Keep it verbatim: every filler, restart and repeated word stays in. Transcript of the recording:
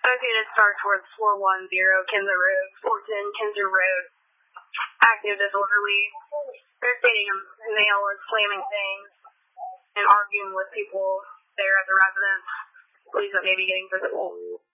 Associated Star towards four one zero Kinzer Road, four ten Kinzer Road. Active disorderly. They're stating a male is slamming things and arguing with people there at the residence. Police that may be getting visible.